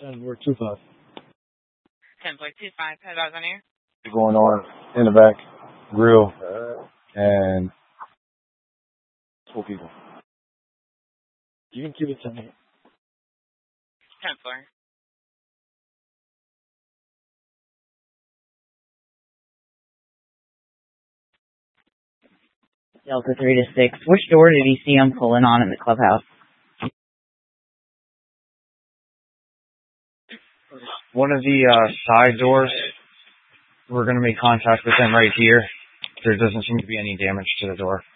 10.25. 10.25. Head eyes on air. Going on in the back grill and 4 people. You can keep it 10. 10-4. Delta 3 to 6. Which door did he see him pulling on in the clubhouse? One of the side doors. We're going to make contact with them right here. There doesn't seem to be any damage to the door.